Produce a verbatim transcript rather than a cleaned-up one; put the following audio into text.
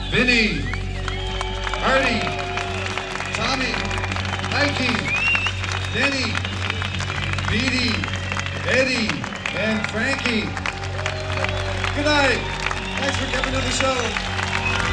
Vinny, Marty, Tommy, Mikey, Denny, Petey, Eddie, and Frankie. Good night. Thanks for coming to the show.